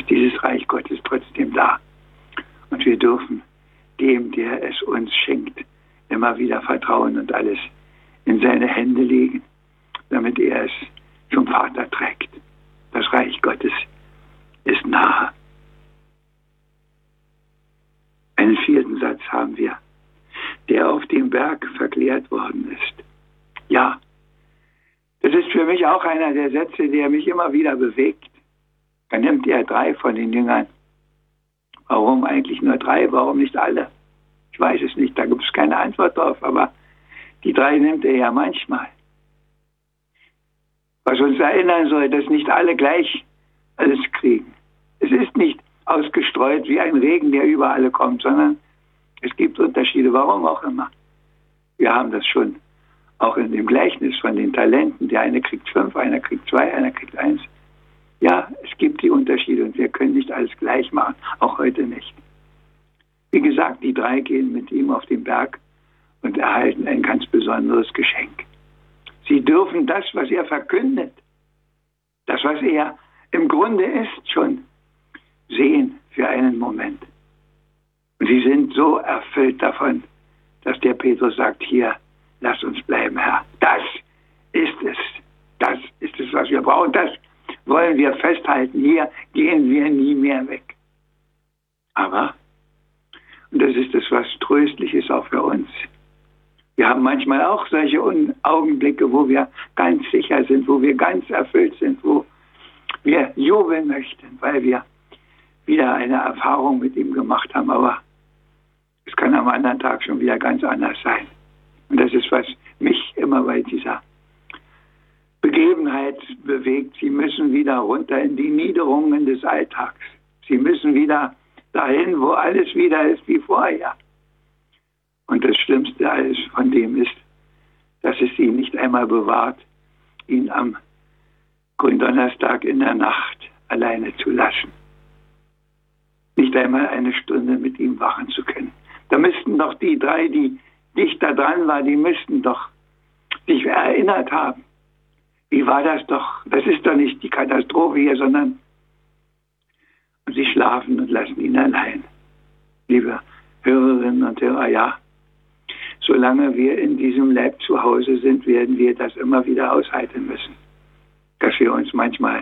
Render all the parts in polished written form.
ist dieses Reich Gottes trotzdem da. Und wir dürfen dem, der es uns schenkt, immer wieder vertrauen und alles in seine Hände legen, damit er es zum Vater trägt. Das Reich Gottes ist nahe. Einen vierten Satz haben wir, der auf dem Berg verklärt worden ist. Ja, das ist für mich auch einer der Sätze, der mich immer wieder bewegt. Da nimmt er 3 von den Jüngern. Warum eigentlich nur 3? Warum nicht alle? Ich weiß es nicht, da gibt es keine Antwort drauf, aber die 3 nimmt er ja manchmal. Was uns erinnern soll, dass nicht alle gleich alles kriegen. Es ist nicht ausgestreut wie ein Regen, der über alle kommt, sondern es gibt Unterschiede, warum auch immer. Wir haben das schon auch in dem Gleichnis von den Talenten. Der eine kriegt 5, einer kriegt 2, einer kriegt 1. Ja, es gibt die Unterschiede und wir können nicht alles gleich machen, auch heute nicht. Wie gesagt, die 3 gehen mit ihm auf den Berg und erhalten ein ganz besonderes Geschenk. Sie dürfen das, was er verkündet, das, was er im Grunde ist, schon sehen für einen Moment. Und sie sind so erfüllt davon, dass der Petrus sagt, hier, lass uns bleiben, Herr. Das ist es. Das ist es, was wir brauchen. Das wollen wir festhalten. Hier gehen wir nie mehr weg. Aber, und das ist das, was tröstlich ist auch für uns, wir haben manchmal auch solche Augenblicke, wo wir ganz sicher sind, wo wir ganz erfüllt sind, wo wir jubeln möchten, weil wir wieder eine Erfahrung mit ihm gemacht haben. Aber es kann am anderen Tag schon wieder ganz anders sein. Und das ist, was mich immer bei dieser Begebenheit bewegt. Sie müssen wieder runter in die Niederungen des Alltags. Sie müssen wieder dahin, wo alles wieder ist wie vorher. Und das Schlimmste alles von dem ist, dass es sie nicht einmal bewahrt, ihn am Gründonnerstag in der Nacht alleine zu lassen. Nicht einmal eine Stunde mit ihm wachen zu können. Da müssten doch die 3, die dichter dran waren, die müssten doch sich erinnert haben. Wie war das doch? Das ist doch nicht die Katastrophe hier, sondern sie schlafen und lassen ihn allein. Liebe Hörerinnen und Hörer, ja, solange wir in diesem Leib zu Hause sind, werden wir das immer wieder aushalten müssen. Dass wir uns manchmal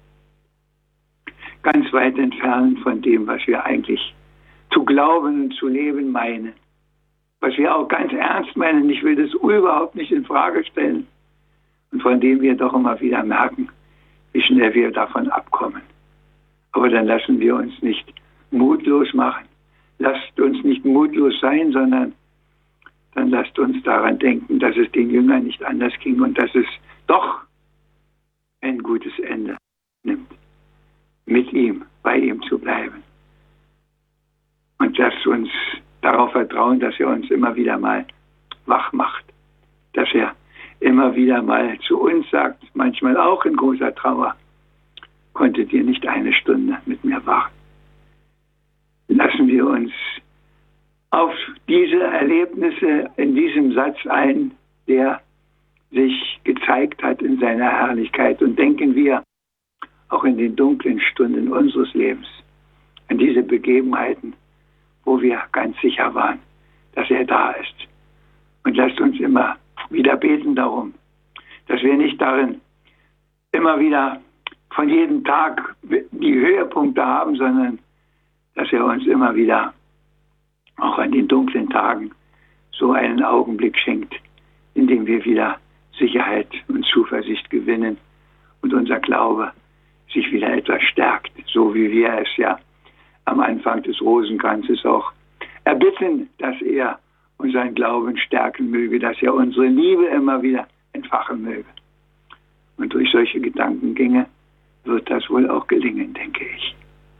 ganz weit entfernen von dem, was wir eigentlich zu glauben und zu leben meinen. Was wir auch ganz ernst meinen, ich will das überhaupt nicht in Frage stellen. Und von dem wir doch immer wieder merken, wie schnell wir davon abkommen. Aber dann lassen wir uns nicht mutlos machen. Lasst uns nicht mutlos sein, sondern dann lasst uns daran denken, dass es den Jüngern nicht anders ging und dass es doch ein gutes Ende nimmt, mit ihm, bei ihm zu bleiben. Und lasst uns darauf vertrauen, dass er uns immer wieder mal wach macht, dass er immer wieder mal zu uns sagt, manchmal auch in großer Trauer, konntet ihr nicht eine Stunde mit mir wachen. Lassen wir uns auf diese Erlebnisse in diesem Satz ein, der sich gezeigt hat in seiner Herrlichkeit, und denken wir auch in den dunklen Stunden unseres Lebens an diese Begebenheiten, wo wir ganz sicher waren, dass er da ist. Und lasst uns immer wieder beten darum, dass wir nicht darin immer wieder von jedem Tag die Höhepunkte haben, sondern dass er uns immer wieder auch an den dunklen Tagen so einen Augenblick schenkt, in dem wir wieder Sicherheit und Zuversicht gewinnen und unser Glaube sich wieder etwas stärkt, so wie wir es ja am Anfang des Rosenkranzes auch erbitten, dass er unseren Glauben stärken möge, dass er unsere Liebe immer wieder entfachen möge. Und durch solche Gedankengänge wird das wohl auch gelingen, denke ich.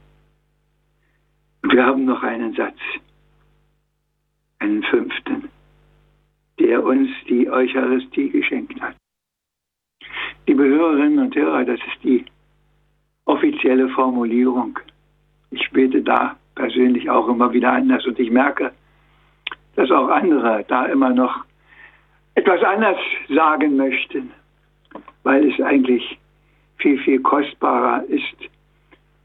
Und wir haben noch einen Satz, einen 5., der uns die Eucharistie geschenkt hat. Liebe Hörerinnen und Hörer, das ist die offizielle Formulierung. Ich bete da persönlich auch immer wieder anders und ich merke, dass auch andere da immer noch etwas anders sagen möchten, weil es eigentlich viel, viel kostbarer ist,